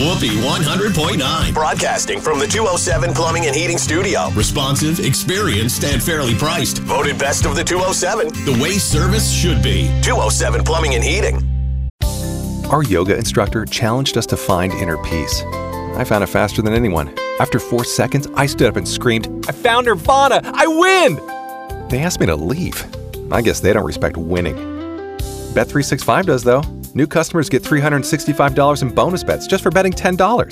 Whoopee 100.9. Broadcasting from the 207 Plumbing and Heating Studio. Responsive, experienced, and fairly priced. Voted best of the 207. The way service should be. 207 Plumbing and Heating. Our yoga instructor challenged us to find inner peace. I found it faster than anyone. After 4 seconds, I stood up and screamed, "I found Nirvana! I win!" They asked me to leave. I guess they don't respect winning. Bet365 does, though. New customers get $365 in bonus bets just for betting $10.